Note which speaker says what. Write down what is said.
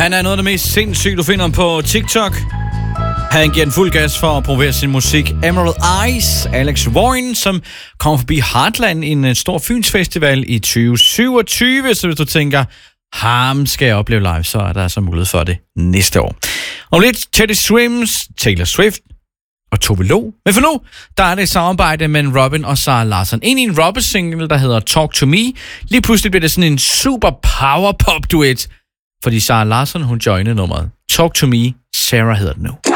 Speaker 1: Han er noget af det mest sindssygt, du finder på TikTok. Han giver den fuld gas for at promovere sin musik. Emerald Eyes, Alex Warren, som kommer forbi Heartland i en stor Fyns Festival i 2027. Så hvis du tænker, ham skal jeg opleve live, så er der altså mulighed for det næste år. Om lidt Teddy Swims, Taylor Swift og Tove Lo. Men for nu, der er det et samarbejde mellem Robin og Zara Larsson. En i en Robin-single, der hedder Talk to Me. Lige pludselig bliver det sådan en super power pop duet. Fordi Zara Larsson, hun joinede nummeret. Talk to Me, Sarah hedder den nu.